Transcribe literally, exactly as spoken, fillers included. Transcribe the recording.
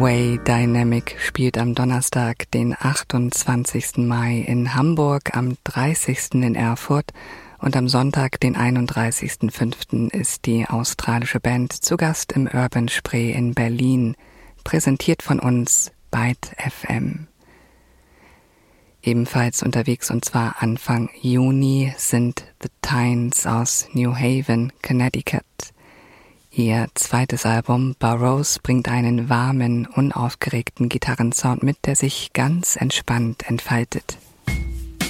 Way Dynamic spielt am Donnerstag, den achtundzwanzigsten Mai in Hamburg, am dreißigsten in Erfurt und am Sonntag, den einunddreißigsten fünften ist die australische Band zu Gast im Urban Spree in Berlin, präsentiert von uns Byte F M. Ebenfalls unterwegs und zwar Anfang Juni sind The Tynes aus New Haven, Connecticut. Ihr zweites Album Burrows bringt einen warmen, unaufgeregten Gitarrensound mit, der sich ganz entspannt entfaltet.